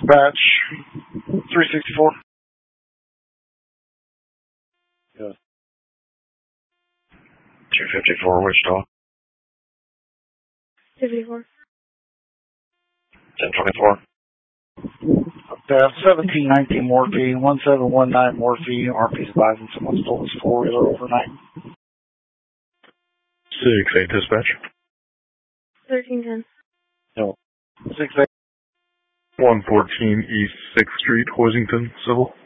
Batch 364. Yeah. 254, Wichita. 54. 1024. Tab 1719 morphine, 1719 morphine, RP's advising someone stole his four-wheeler overnight. 6-8 dispatch. 1310. No. 6-8. 114 East 6th Street, Hoisington, Civil.